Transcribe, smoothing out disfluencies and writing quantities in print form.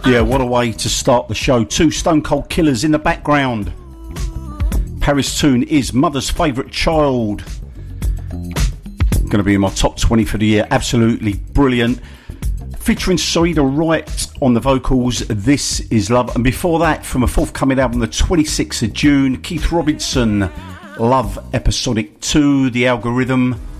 Yeah, what a way to start the show. Two Stone Cold Killers in the background. Paris Tune is Mother's Favourite Child. Going to be in my top 20 for the year. Absolutely brilliant. Featuring Saida Wright on the vocals, This Is Love. And before that, from a forthcoming album, the 26th of June, Keith Robinson, Love Episodic 2, The Algorithm.